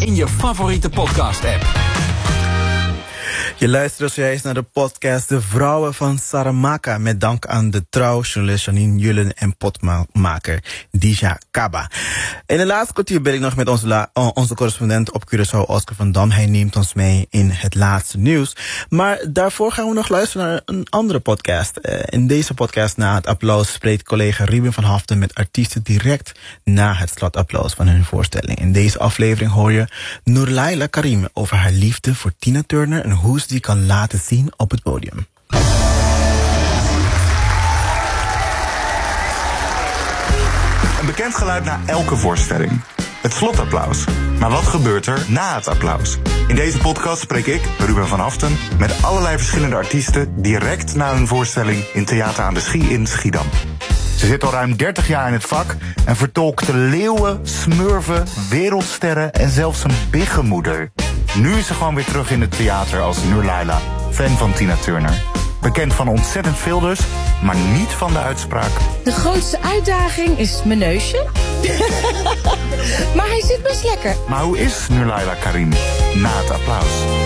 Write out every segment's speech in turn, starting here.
in je favoriete podcast-app. Je luistert zojuist naar de podcast De Vrouwen van Saramaka, met dank aan de trouwjournalist Janine Jullen en potmaker Dija Kaba. In de laatste kwartier ben ik nog met onze correspondent op Curaçao, Oscar van Dam. Hij neemt ons mee in het laatste nieuws. Maar daarvoor gaan we nog luisteren naar een andere podcast. In deze podcast na het applaus spreekt collega Ruben van Haften met artiesten direct na het slotapplaus van hun voorstelling. In deze aflevering hoor je Noorlaila Karim over haar liefde voor Tina Turner en hoe ze die kan laten zien op het podium. Een bekend geluid na elke voorstelling. Het slotapplaus. Maar wat gebeurt er na het applaus? In deze podcast spreek ik, Ruben van Haften, met allerlei verschillende artiesten direct na hun voorstelling in Theater aan de Schie in Schiedam. Ze zit al ruim 30 jaar in het vak en vertolkte leeuwen, smurfen, wereldsterren en zelfs een biggenmoeder. Nu is ze gewoon weer terug in het theater als Noorlaila, fan van Tina Turner. Bekend van ontzettend veel dus, maar niet van de uitspraak. De grootste uitdaging is mijn neusje. Maar hij zit best lekker. Maar hoe is Noorlaila Karim na het applaus?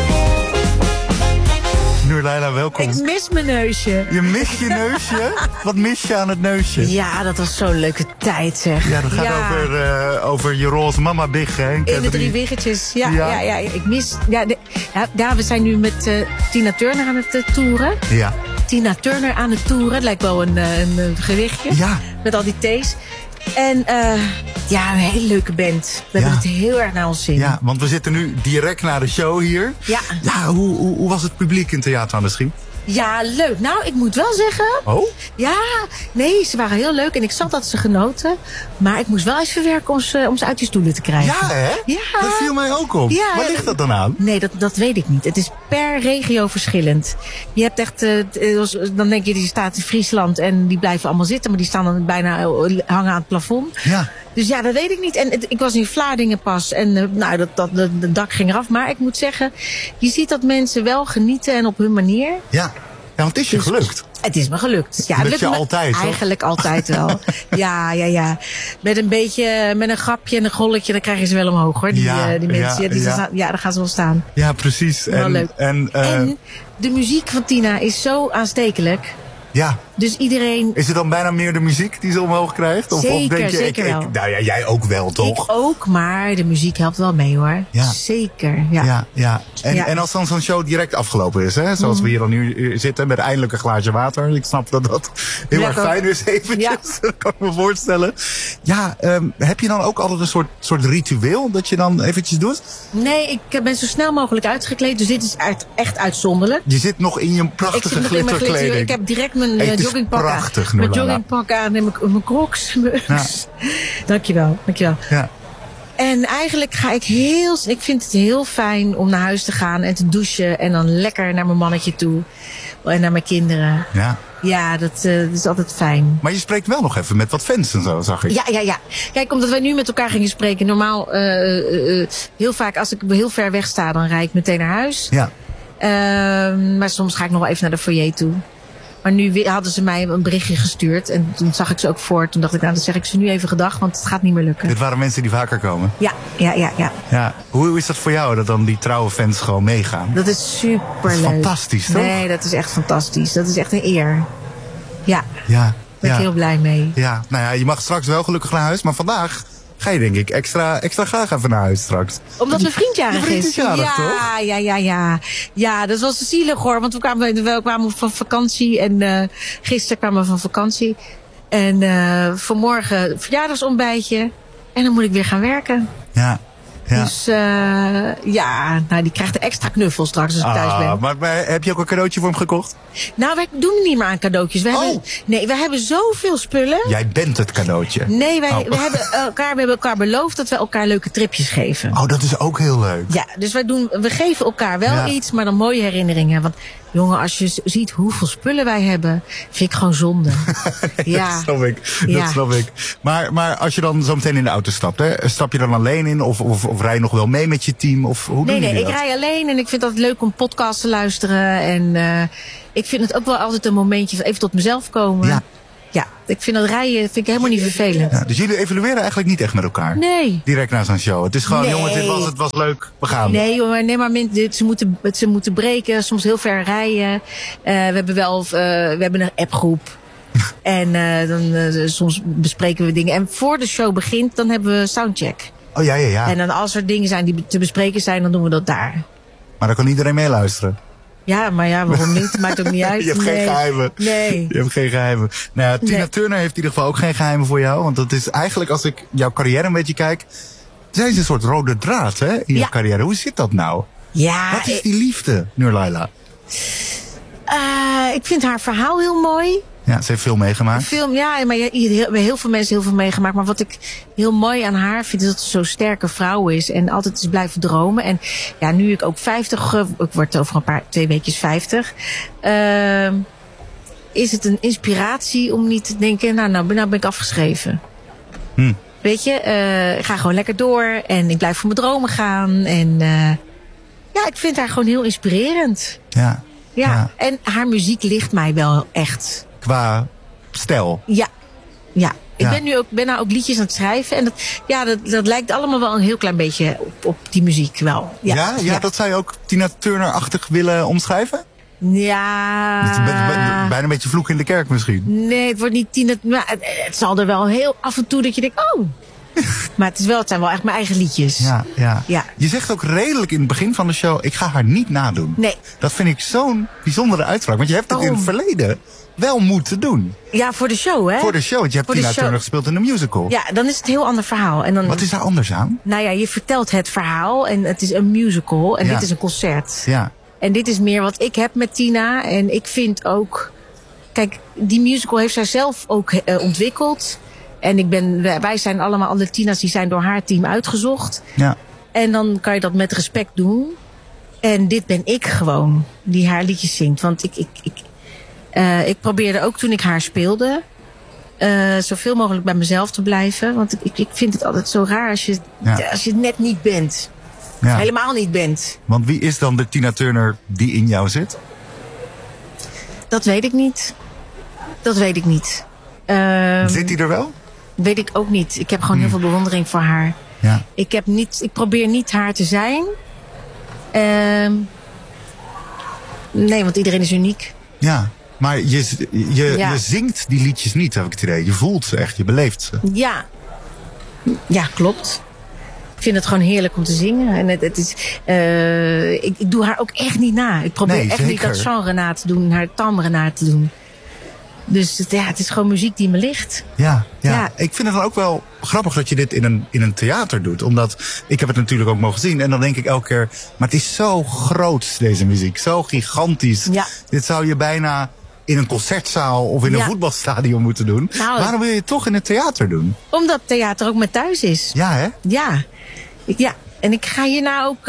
Noorlaila, welkom. Ik mis mijn neusje. Je mist je neusje? Wat mis je aan het neusje? Ja, dat was zo'n leuke tijd, zeg. Ja, dat gaat over je roze mama big, hè? In de 3 wiggetjes. Ja. Ik mis... Ja, we zijn nu met Tina Turner aan het toeren. Ja. Tina Turner aan het toeren. Het lijkt wel een gewichtje. Ja. Met al die thees. En een hele leuke band. We hebben het heel erg naar ons zin. Ja, want we zitten nu direct na de show hier. Ja. Ja, hoe was het publiek in Theater aan de Schie? Ja, leuk. Nou, ik moet wel zeggen... Oh? Ja, nee, ze waren heel leuk en ik zag dat ze genoten. Maar ik moest wel eens verwerken om ze uit die stoelen te krijgen. Ja, hè? Ja. Dat viel mij ook op. Ja, waar ligt dat dan aan? Nee, dat weet ik niet. Het is per regio verschillend. Je hebt echt... dan denk je, die staat in Friesland en die blijven allemaal zitten. Maar die staan dan bijna hangen aan het plafond. Ja. Dus ja, dat weet ik niet. En ik was in Vlaardingen pas. En de dak ging eraf. Maar ik moet zeggen, je ziet dat mensen wel genieten en op hun manier. Ja, want het is je gelukt. Het is me gelukt. Ja, dat je altijd, toch? Eigenlijk altijd wel. Ja. Met een grapje en een golletje, dan krijg je ze wel omhoog, hoor. Die mensen. Daar gaan ze wel staan. Ja, precies. Wel leuk. En de muziek van Tina is zo aanstekelijk. Ja. Dus iedereen... Is het dan bijna meer de muziek die ze omhoog krijgt? Of denk je, zeker wel. Nou ja, jij ook wel, toch? Ik ook, maar de muziek helpt wel mee, hoor. Ja. Zeker, ja. En als dan zo'n show direct afgelopen is, hè? Zoals we hier dan nu zitten met eindelijk een glaasje water. Ik snap dat heel erg fijn is eventjes. Ja. Dat kan ik me voorstellen. Ja, heb je dan ook altijd een soort ritueel dat je dan eventjes doet? Nee, ik ben zo snel mogelijk uitgekleed. Dus dit is echt uitzonderlijk. Je zit nog in je prachtige glitterkleding. Ik heb direct mijn joggingpak prachtig, aan. Mijn joggingpak aan en mijn crocs. Ja. Dankjewel. Ja. En eigenlijk ik vind het heel fijn om naar huis te gaan en te douchen. En dan lekker naar mijn mannetje toe. En naar mijn kinderen. Ja. Ja, dat is altijd fijn. Maar je spreekt wel nog even met wat fans en zo, zag ik. Ja. Kijk, omdat wij nu met elkaar gingen spreken. Normaal, heel vaak als ik heel ver weg sta, dan rijd ik meteen naar huis. Ja. Maar soms ga ik nog wel even naar de foyer toe. Maar nu hadden ze mij een berichtje gestuurd. En toen zag ik ze ook voor. Toen dacht ik, dan zeg ik ze nu even gedag, want het gaat niet meer lukken. Dit waren mensen die vaker komen? Ja. Hoe is dat voor jou, dat dan die trouwe fans gewoon meegaan? Dat is superleuk. Dat is fantastisch, toch? Nee, dat is echt fantastisch. Dat is echt een eer. Ja. Daar ben ik heel blij mee. Ja, nou ja, je mag straks wel gelukkig naar huis. Maar vandaag ga je denk ik extra graag even naar huis straks. Omdat mijn vriend jarig is. Toch? Ja, dat was zielig, hoor. Want we kwamen van vakantie. En gisteren kwamen we van vakantie. En vanmorgen verjaardagsontbijtje. En dan moet ik weer gaan werken. Ja. Dus die krijgt een extra knuffel straks als ik thuis ben. Maar heb je ook een cadeautje voor hem gekocht? Nou, wij doen niet meer aan cadeautjes. We hebben zoveel spullen. Jij bent het cadeautje. Nee, we hebben elkaar beloofd dat we elkaar leuke tripjes geven. Oh, dat is ook heel leuk. Ja, dus we geven elkaar wel iets, maar dan mooie herinneringen. Want jongen, als je ziet hoeveel spullen wij hebben, vind ik gewoon zonde. Dat snap ik. Maar als je dan zo meteen in de auto stapt, hè, stap je dan alleen in of rij je nog wel mee met je team? Of hoe Nee, ik rij alleen en ik vind het altijd leuk om podcasts te luisteren. En ik vind het ook wel altijd een momentje van even tot mezelf komen. Ja, ik vind dat rijden helemaal niet vervelend. Ja, dus jullie evalueren eigenlijk niet echt met elkaar? Nee. Direct na zo'n show. Het is gewoon, jongens, het was leuk, we gaan. Nee, joh, ze moeten breken, soms heel ver rijden. We hebben een appgroep. En soms bespreken we dingen. En voor de show begint, dan hebben we soundcheck. Oh ja. En dan als er dingen zijn die te bespreken zijn, dan doen we dat daar. Maar dan kan iedereen meeluisteren. Ja, maar ja, waarom niet? Maakt ook niet uit. Je hebt geen geheimen. Nee. Je hebt geen geheimen. Nou ja, Tina Turner heeft in ieder geval ook geen geheimen voor jou. Want dat is eigenlijk, als ik jouw carrière een beetje kijk, zij is een soort rode draad, hè, in jouw carrière. Hoe zit dat nou? Ja. Wat is die liefde, Noorlaila? Ik vind haar verhaal heel mooi. Ja, ze heeft veel meegemaakt. Maar heel veel mensen heel veel meegemaakt. Maar wat ik heel mooi aan haar vind, is dat ze zo'n sterke vrouw is. En altijd is blijven dromen. En ja, nu ik ook 50, ik word over 2 weekjes 50. Is het een inspiratie om niet te denken, nou ben ik afgeschreven. Weet je, ik ga gewoon lekker door. En ik blijf voor mijn dromen gaan. En ik vind haar gewoon heel inspirerend. Ja, en haar muziek ligt mij wel echt. Qua stijl? Ja. Ik ben nou ook liedjes aan het schrijven. En dat lijkt allemaal wel een heel klein beetje op die muziek wel. Ja, dat zou je ook Tina Turner-achtig willen omschrijven? Ja. Bijna een beetje vloek in de kerk misschien. Nee, het wordt niet Tina. Maar het zal er wel heel af en toe dat je denkt, oh. Maar het zijn wel echt mijn eigen liedjes. Ja. Je zegt ook redelijk in het begin van de show, ik ga haar niet nadoen. Nee. Dat vind ik zo'n bijzondere uitspraak. Want je hebt het in het verleden wel moeten doen. Ja, voor de show, hè? Voor de show, want je hebt Tina Turner gespeeld in een musical. Ja, dan is het een heel ander verhaal. En dan, wat is daar anders aan? Nou ja, je vertelt het verhaal en het is een musical. En dit is een concert. Ja. En dit is meer wat ik heb met Tina. En ik vind ook, kijk, die musical heeft zij zelf ook ontwikkeld. En wij zijn allemaal, alle Tina's die zijn door haar team uitgezocht. Ja. En dan kan je dat met respect doen. En dit ben ik gewoon, die haar liedjes zingt. Want ik probeerde ook toen ik haar speelde, zoveel mogelijk bij mezelf te blijven. Want ik vind het altijd zo raar als je het net niet bent. Ja. Helemaal niet bent. Want wie is dan de Tina Turner die in jou zit? Dat weet ik niet. Zit die er wel? Weet ik ook niet. Ik heb gewoon heel veel bewondering voor haar. Ja. Ik probeer niet haar te zijn. Nee, want iedereen is uniek. Ja, maar je zingt die liedjes niet, heb ik het idee. Je voelt ze echt, je beleeft ze. Ja, klopt. Ik vind het gewoon heerlijk om te zingen. En het is, ik doe haar ook echt niet na. Ik probeer echt niet dat genre na te doen, haar timbre na te doen. Dus het is gewoon muziek die me ligt. Ja. Ik vind het dan ook wel grappig dat je dit in een theater doet. Omdat, ik heb het natuurlijk ook mogen zien. En dan denk ik elke keer, maar het is zo groot, deze muziek. Zo gigantisch. Ja. Dit zou je bijna in een concertzaal of in een voetbalstadion moeten doen. Nou, waarom wil je het toch in het theater doen? Omdat theater ook mijn thuis is. Ja, hè? Ja. En ik ga hierna ook,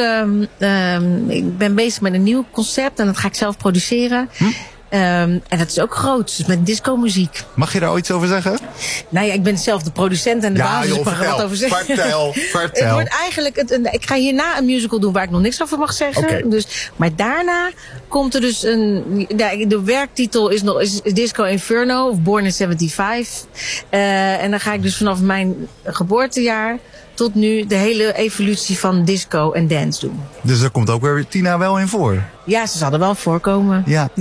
ik ben bezig met een nieuw concept en dat ga ik zelf produceren. En dat is ook groot, dus met discomuziek. Mag je daar ooit iets over zeggen? Nou ja, ik ben zelf de producent en de basis. Ik mag er wat over zeggen. Vertel. Het wordt eigenlijk, ik ga hierna een musical doen waar ik nog niks over mag zeggen. Okay. Dus, maar daarna komt er dus de werktitel is Disco Inferno of Born in 75. En dan ga ik dus vanaf mijn geboortejaar tot nu de hele evolutie van disco en dance doen. Dus er komt ook weer Tina wel in voor? Ja, ze zal er wel voorkomen.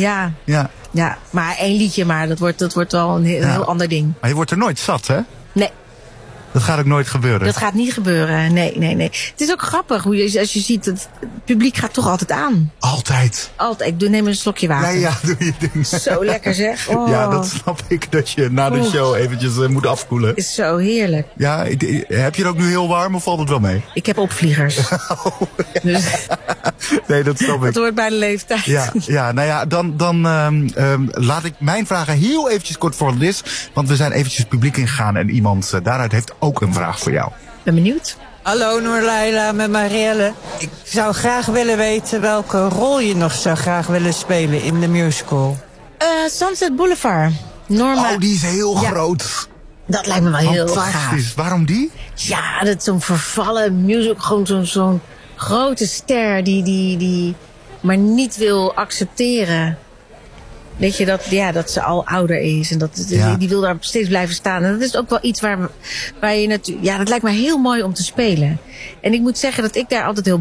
Ja, maar 1 liedje maar. Dat wordt wel een heel ander ding. Maar je wordt er nooit zat, hè? Nee. Dat gaat ook nooit gebeuren? Dat gaat niet gebeuren, nee. Het is ook grappig, als je ziet, het publiek gaat toch altijd aan. Altijd? Altijd. Ik neem een slokje water. Ja, doe je ding. Zo lekker zeg. Oh. Ja, dat snap ik, dat je na de show eventjes moet afkoelen. Is zo heerlijk. Ja, heb je het ook nu heel warm of valt het wel mee? Ik heb opvliegers. Dus, nee, dat snap ik. Dat hoort bij de leeftijd. Ja, nou ja, dan laat ik mijn vragen heel eventjes kort voor het is. Want we zijn eventjes het publiek ingegaan en iemand daaruit heeft ook een vraag voor jou. Ben benieuwd. Hallo Noorlaila, met Marielle. Ik zou graag willen weten welke rol je nog zou graag willen spelen in de musical. Sunset Boulevard. Norma. Oh, die is heel groot. Dat lijkt me wel heel gaaf. Waarom die? Ja, dat is zo'n vervallen musical, gewoon zo'n grote ster die maar niet wil accepteren Weet je, dat ze al ouder is. En die wil daar steeds blijven staan. En dat is ook wel iets waar je natuurlijk... Ja, dat lijkt me heel mooi om te spelen. En ik moet zeggen dat ik daar altijd heel